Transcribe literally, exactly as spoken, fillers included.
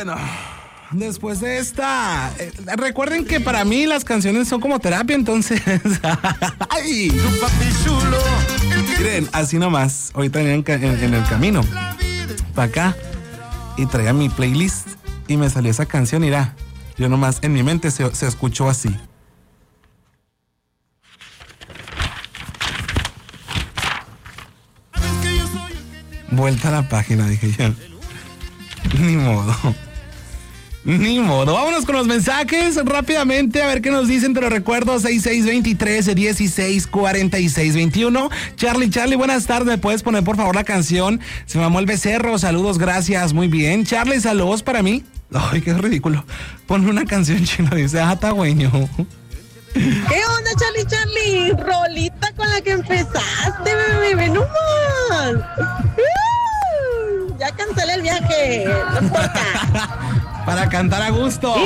Bueno, después de esta, eh, recuerden que para mí las canciones son como terapia, entonces. ¡Ay! Miren, así nomás. Ahorita en, en, en el camino para acá y traía mi playlist y me salió esa canción. Mira, yo nomás en mi mente se, se escuchó así. Vuelta a la página, dije yo. Ni modo. Ni modo. Vámonos con los mensajes rápidamente a ver qué nos dicen. Te lo recuerdo, seis seis dos tres, dieciséis cuarenta y seis veintiuno. Charlie, Charlie, buenas tardes. ¿Me puedes poner por favor la canción? Se mamó el becerro. Saludos, gracias. Muy bien. Charlie, saludos para mí. Ay, qué ridículo. Ponme una canción china, dice, ah, tagüeño. ¿Qué onda, Charlie, Charlie? Rolita con la que empezaste, bebé, no más. Uh, ya cancelé el viaje, no importa. Para cantar a gusto.